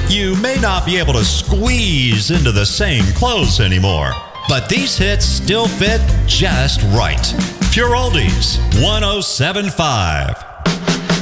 You may not be able to squeeze into the same clothes anymore, but these hits still fit just right. Pure Oldies 107.5.